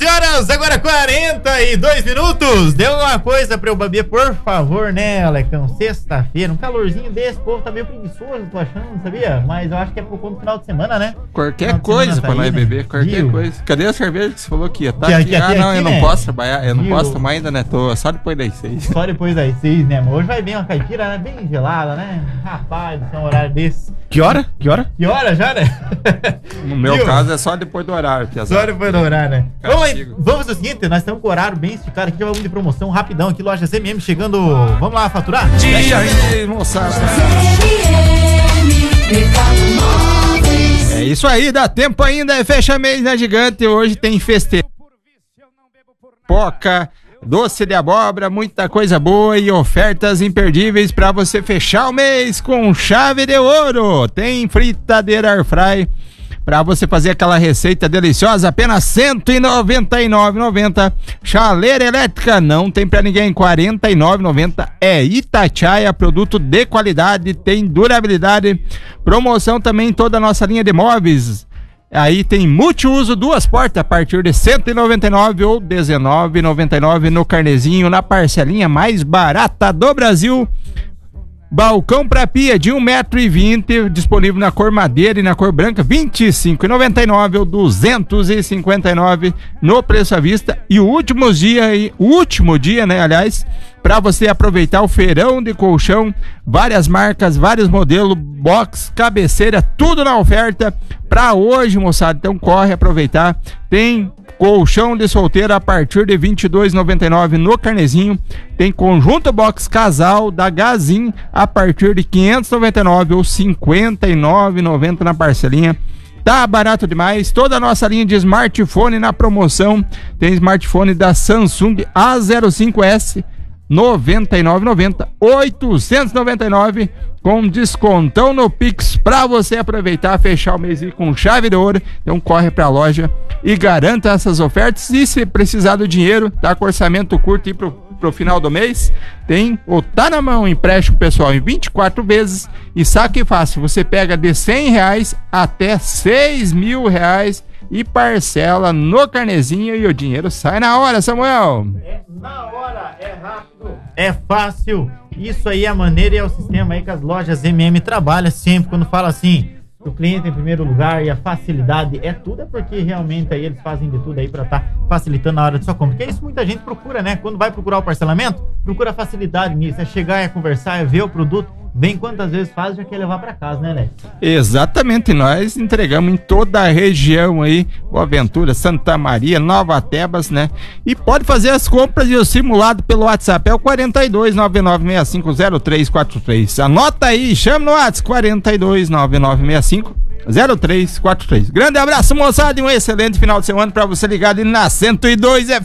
horas, agora 42 minutos. Deu alguma coisa pra eu beber, por favor, né, Alecão? Sexta-feira, um calorzinho desse, o povo tá meio preguiçoso, tô achando, sabia? Mas eu acho que é por conta do final de semana, né? Qualquer coisa pra nós beber, qualquer coisa. Cadê a cerveja que você falou que ia? Tá aqui. Não, eu não posso trabalhar, eu não posso tomar ainda, né? Tô só depois das 6. Só depois das 6, né, amor? Hoje vai bem uma caipira, né? Bem gelada, né? Rapaz, é um horário desse. Que hora? Que hora já, né? No meu caso é só depois do horário. Só depois do horário, né? Vamos no seguinte, nós estamos com o horário bem esticado aqui, vamos de promoção rapidão aqui, loja ZMM chegando, vamos lá faturar? Deixa aí, moçada. É isso aí, dá tempo ainda, é fecha mês na Gigante, hoje tem festeira, poca, doce de abóbora, muita coisa boa e ofertas imperdíveis para você fechar o mês com chave de ouro. Tem fritadeira airfry para você fazer aquela receita deliciosa, apenas R$ 199,90. Chaleira elétrica, não tem para ninguém, R$ 49,90. É Itatiaia, produto de qualidade, tem durabilidade. Promoção também em toda a nossa linha de móveis. Aí tem multiuso, 2 portas a partir de R$ 199 ou R$ 19,99 no carnezinho, na parcelinha mais barata do Brasil. Balcão para pia de 1,20 m, disponível na cor madeira e na cor branca, R$ 25,99 ou R$ 259 no preço à vista. E o último dia, né, aliás, para você aproveitar o feirão de colchão, várias marcas, vários modelos, box, cabeceira, tudo na oferta para hoje, moçada. Então corre aproveitar. Tem colchão de solteiro a partir de R$ 22,99 no carnezinho. Tem conjunto box casal da Gazin a partir de R$ 599 ou R$ 59,90 na parcelinha. Tá barato demais. Toda a nossa linha de smartphone na promoção. Tem smartphone da Samsung A05S, R$ 99,90, 899 com descontão no Pix para você aproveitar, fechar o mês com chave de ouro. Então corre para a loja e garanta essas ofertas. E se precisar do dinheiro, tá com orçamento curto e pro final do mês, tem ou tá na mão empréstimo pessoal em 24 vezes e saque fácil. Você pega de R$100 até R$6.000 e parcela no carnezinho e o dinheiro sai na hora, Samuel. É na hora, é rápido, é fácil. Isso aí é a maneira e é o sistema aí que as lojas MM trabalham sempre. Quando fala assim, o cliente em primeiro lugar e a facilidade é tudo, é porque realmente aí eles fazem de tudo aí pra estar facilitando na hora de sua compra. Porque isso muita gente procura, né? Quando vai procurar o parcelamento, procura facilidade nisso. É chegar, é conversar, é ver o produto. Vem quantas vezes faz, já quer levar para casa, né, Alex? Exatamente, nós entregamos em toda a região aí, Boa Ventura, Santa Maria, Nova Tebas, né? E pode fazer as compras e o simulado pelo WhatsApp, é o 4299650343. Anota aí, chama no WhatsApp, 4299650343. Grande abraço, moçada, e um excelente final de semana para você ligado na 102 FM.